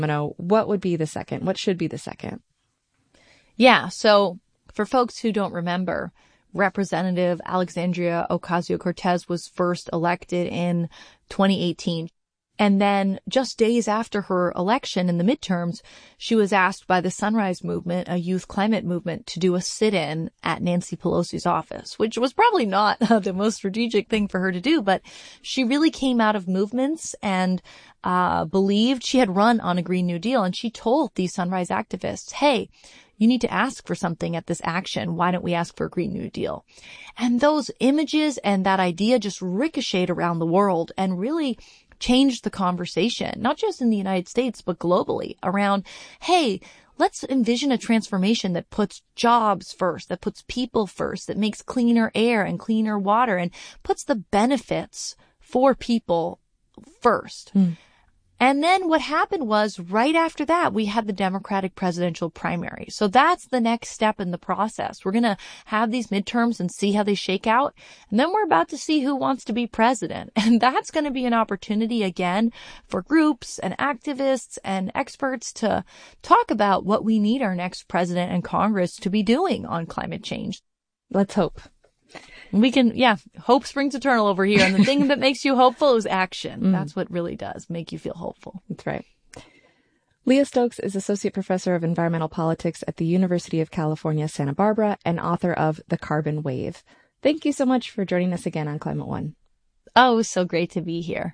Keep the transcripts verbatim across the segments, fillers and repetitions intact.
What would be the second? What should be the second? Yeah. So for folks who don't remember, Representative Alexandria Ocasio-Cortez was first elected in twenty eighteen. And then just days after her election in the midterms, she was asked by the Sunrise Movement, a youth climate movement, to do a sit-in at Nancy Pelosi's office, which was probably not the most strategic thing for her to do, but she really came out of movements and uh believed she had run on a Green New Deal. And she told these Sunrise activists, hey, you need to ask for something at this action. Why don't we ask for a Green New Deal? And those images and that idea just ricocheted around the world and really changed the conversation, not just in the United States, but globally around, hey, let's envision a transformation that puts jobs first, that puts people first, that makes cleaner air and cleaner water and puts the benefits for people first. Mm. And then what happened was right after that, we had the Democratic presidential primary. So that's the next step in the process. We're going to have these midterms and see how they shake out. And then we're about to see who wants to be president. And that's going to be an opportunity again for groups and activists and experts to talk about what we need our next president and Congress to be doing on climate change. Let's hope. We can, yeah, hope springs eternal over here. And the thing that makes you hopeful is action. Mm. That's what really does make you feel hopeful. That's right. Leah Stokes is Associate Professor of Environmental Politics at the University of California, Santa Barbara, and author of The Carbon Wave. Thank you so much for joining us again on Climate One. Oh, it was so great to be here.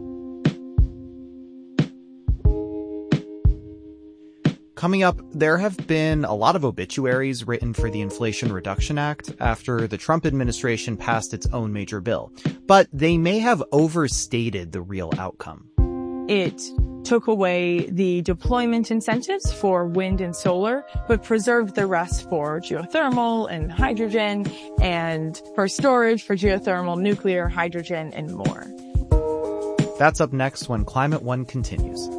Coming up, there have been a lot of obituaries written for the Inflation Reduction Act after the Trump administration passed its own major bill, but they may have overstated the real outcome. It took away the deployment incentives for wind and solar, but preserved the rest for geothermal and hydrogen, and for storage for geothermal, nuclear, hydrogen, and more. That's up next when Climate One continues.